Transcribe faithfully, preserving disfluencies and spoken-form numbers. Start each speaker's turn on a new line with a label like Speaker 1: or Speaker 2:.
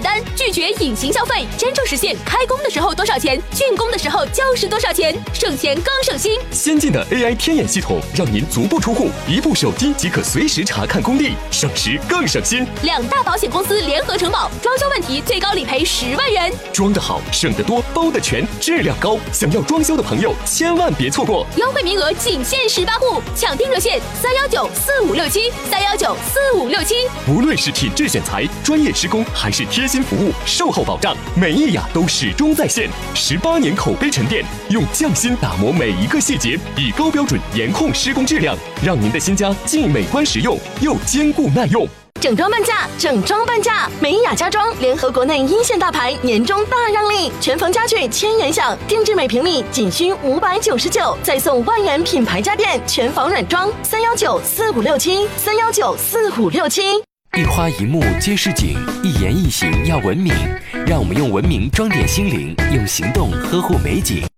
Speaker 1: 单，拒绝隐形消费，真正实现开工的时候多少钱，竣工的时候就是多少钱，省钱更省心。
Speaker 2: 先进的 A I 天眼系统，让您足不出户，一部手机即可随时查看工地，省时更省心。
Speaker 1: 两大保险公司联合承保，装修问题最高理赔十万元。
Speaker 2: 装得好，省得多，包得全，质量高。想要装修的朋友，千万别错过，
Speaker 1: 优惠名额仅限十八户，抢订热线三幺九四五六七三幺九四五六七。
Speaker 2: 无论是品质选材、专业施工，还是贴心服务、售后保障，美意雅都始终在线。十八年口碑沉淀，用匠心打磨每一个细节，以高标准严控施工质量，让您的新家既美观实用，又坚固耐用。
Speaker 3: 整装半价，整装半价！美雅家装联合国内一线大牌，年终大让利，全房家具千元享，定制每平米仅需五百九十九，再送万元品牌家电，全房软装。三幺九四五六七，三幺九四五六七。
Speaker 4: 一花一木皆是景，一言一行要文明，让我们用文明装点心灵，用行动呵护美景。